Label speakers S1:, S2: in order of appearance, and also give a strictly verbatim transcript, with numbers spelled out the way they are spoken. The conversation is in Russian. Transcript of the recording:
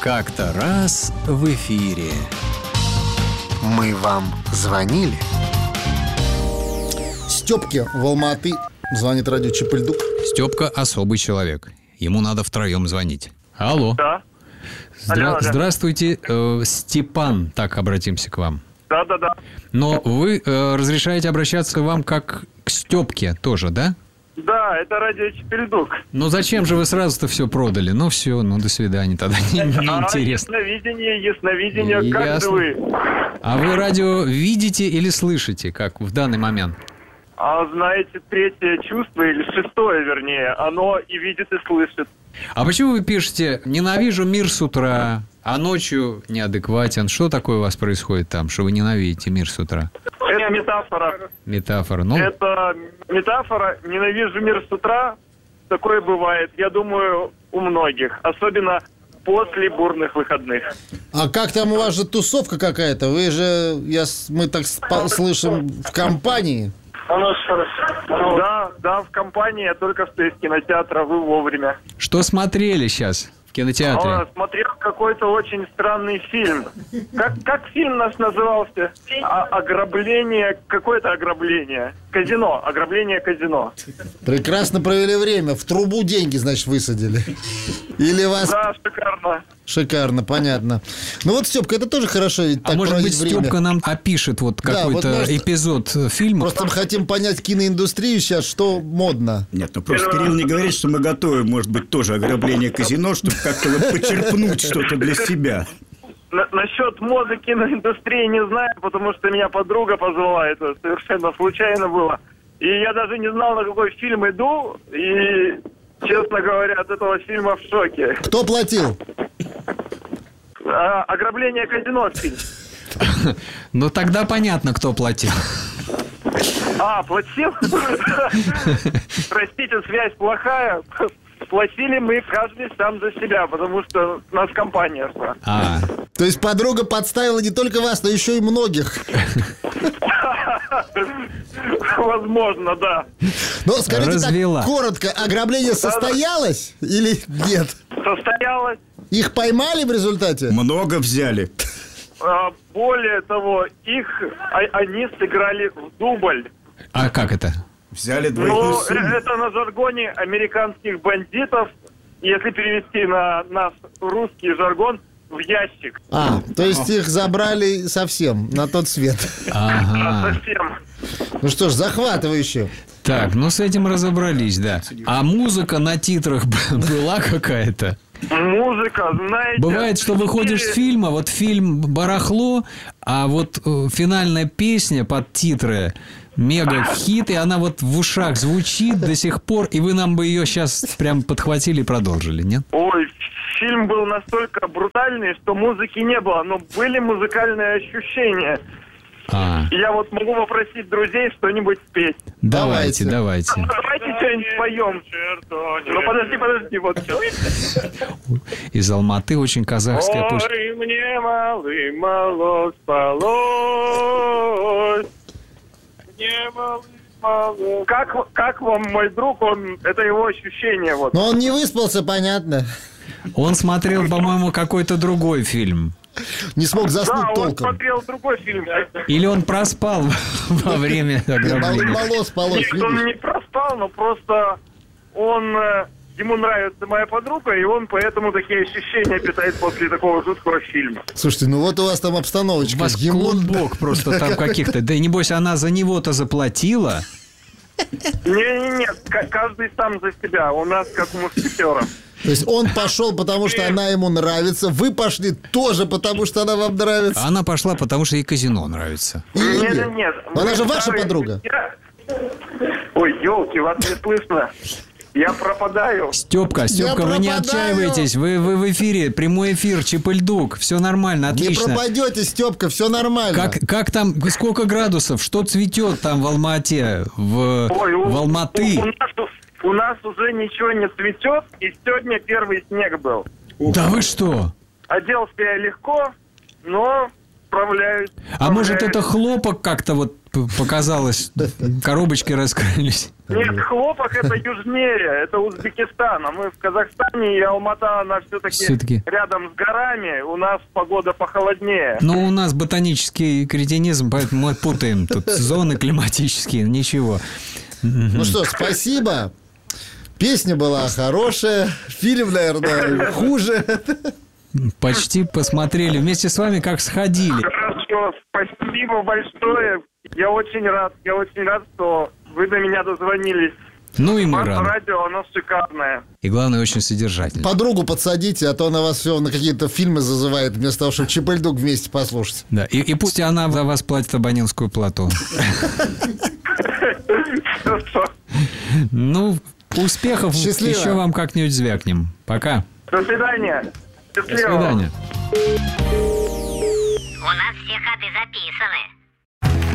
S1: Как-то раз в эфире.
S2: Мы вам звонили?
S3: Степке в Алма-Аты звонит радио Чапельдук.
S1: Степка особый человек. Ему надо втроем звонить. Алло.
S4: Да.
S1: Здра-
S4: Алло, алло.
S1: Здравствуйте, э, Степан. Так, обратимся к вам.
S4: Да, да, да.
S1: Но вы э, разрешаете обращаться к вам как к Степке тоже, да?
S4: Да, это радио Чапельдук.
S1: Ну зачем же вы сразу-то все продали? Ну все, ну до свидания тогда. Не, не
S4: А,
S1: интересно.
S4: ясновидение, ясновидение, как же
S1: Ясно.
S4: вы?
S1: А вы радио видите или слышите, как в данный момент?
S4: А знаете, третье чувство, или шестое, вернее, оно и видит, и слышит.
S1: А почему вы пишете «ненавижу мир с утра», а ночью неадекватен? Что такое у вас происходит там, что вы ненавидите мир с утра?
S4: Это метафора.
S1: Метафора. Ну,
S4: Это метафора. Ненавижу мир с утра. Такое бывает, я думаю, у многих. Особенно после бурных выходных.
S3: А как там у вас же тусовка какая-то? Вы же, я, с- мы так спа- слышим, в компании.
S4: Да, да, в компании, я только что из кинотеатра, вы вовремя.
S1: что смотрели сейчас в кинотеатре?
S4: А, смотрел какой-то очень странный фильм. Как, как фильм наш назывался? А, ограбление, какое-то ограбление. Казино, ограбление казино.
S3: Прекрасно провели время. В трубу деньги, значит, высадили. Или вас...
S4: Да, шикарно.
S3: Шикарно, понятно. Ну вот, Степка, это тоже хорошо ведь
S1: А
S3: так
S1: может быть,
S3: проводить время.
S1: Степка нам опишет вот
S3: Да,
S1: какой-то
S3: вот, может,
S1: эпизод фильма?
S3: Просто мы хотим понять киноиндустрию сейчас, что модно.
S5: Нет, ну просто Кирилл не говорит, что мы готовы, может быть, тоже ограбление казино, чтобы как-то вот почерпнуть что-то для себя.
S4: На- насчет моды киноиндустрии не знаю, потому что меня подруга позвала, это совершенно случайно было. И я даже не знал, на какой фильм иду, и, честно говоря, от этого фильма в шоке.
S3: Кто платил?
S4: А, ограбление казино фильм.
S1: Ну тогда понятно, кто платил.
S4: А, платил? Простите, связь плохая. Платили мы каждый сам за себя, потому что у нас компания шла.
S1: А,
S3: То есть подруга подставила не только вас, но еще и многих.
S4: Возможно, да.
S3: Но скажите
S1: Развела.
S3: так, коротко, ограбление состоялось или нет?
S4: Состоялось.
S3: Их поймали в результате?
S5: Много взяли.
S4: А, более того, их а- они сыграли в дубль.
S1: а как это?
S5: Взяли двойную
S4: Ну, э-
S5: сумму.
S4: это на жаргоне американских бандитов, если перевести на наш русский жаргон, в ящик.
S3: А, то есть их забрали совсем на тот свет.
S1: Ага.
S4: Совсем.
S3: Ну что ж, захватывающе.
S1: Так, ну с этим разобрались, да. А музыка на титрах была какая-то?
S4: Музыка, знаете...
S1: Бывает, что выходишь с фильма, вот фильм «Барахло», а вот э, финальная песня под титры мега хит, и она вот в ушах звучит до сих пор, и вы нам бы ее сейчас прям подхватили и продолжили, нет?
S4: Ой, фильм был настолько брутальный, что музыки не было, но были музыкальные ощущения.
S1: А,
S4: И я вот могу попросить друзей что-нибудь спеть.
S1: давайте, давайте.
S4: Давайте что-нибудь споем. Ну подожди, подожди, вот сейчас.
S1: Из Алматы очень казахская пусть.
S4: Ой, мне малый мало спалось. Мне малый мало. Как, как вам мой друг, он, это его ощущение вот.
S3: Но он не выспался, понятно.
S1: Он смотрел, по-моему, какой-то другой фильм.
S3: Не смог заснуть
S4: Да, он
S3: толком.
S4: смотрел другой фильм.
S1: Или он проспал во время
S3: Мало,
S1: ограбления.
S3: мало спалось,
S4: Нет, он
S3: видишь?
S4: не проспал, но просто он... э, Ему нравится моя подруга, и он поэтому такие ощущения питает после такого жуткого фильма.
S3: Слушайте, ну вот у вас там
S1: У
S3: обстановочка.
S1: вас
S3: Ему-
S1: клубок просто там каких-то. Да и небось она за него-то заплатила.
S4: Не-не-не, к- каждый сам за себя. У нас как у мушкетеров.
S3: То есть он пошел, потому что она ему нравится. Вы пошли тоже, потому что она вам нравится.
S1: А она пошла, потому что ей казино нравится.
S3: Или
S4: Нет,
S3: нет?
S4: нет, нет.
S3: Но она
S4: Вы
S3: же ваша
S4: старые
S3: подруга.
S4: друзья. Ой, елки, вас не слышно. Я пропадаю.
S1: Степка, Степка, вы не
S3: пропадаю.
S1: отчаивайтесь. Вы, вы в эфире, прямой эфир, Чапельдук. Все нормально,
S3: Не
S1: отлично.
S3: пропадете, Степка, все нормально.
S1: Как, как там, сколько градусов? Что цветет там в Алма-Ате, в,
S4: Ой, у,
S1: в Алматы?
S4: у- у нас, у нас уже ничего не цветет, и сегодня первый снег был.
S1: Да вы что?
S4: Оделся я легко, но справляюсь.
S1: А может,
S4: справляюсь.
S1: это хлопок как-то вот п- показалось, коробочки раскрылись?
S4: Нет, хлопок это южнее, это Узбекистан. А мы в Казахстане, и Алмата, она все-таки
S1: Всё-таки.
S4: рядом с горами. У нас погода похолоднее.
S1: Ну, у нас ботанический кретинизм, поэтому мы путаем тут зоны климатические, ничего.
S3: Ну что, спасибо. Песня была хорошая, фильм, наверное, хуже.
S1: Почти посмотрели вместе с вами, как сходили.
S4: Хорошо, спасибо большое. Я очень рад, я очень рад, что вы до меня дозвонились.
S1: Ну и мы
S4: Ваше
S1: рады.
S4: радио, оно шикарное.
S1: И главное, очень содержательно.
S3: Подругу подсадите, а то она вас все на какие-то фильмы зазывает, вместо того, чтобы Чипельдук вместе послушать.
S1: Да, и, и пусть она за вас платит абонентскую плату.
S4: Хорошо.
S1: Ну, успехов.
S3: Счастливо.
S1: Еще вам как-нибудь звякнем. Пока.
S4: До свидания.
S1: До
S4: Счастливо.
S1: свидания.
S6: У нас все ходы записаны.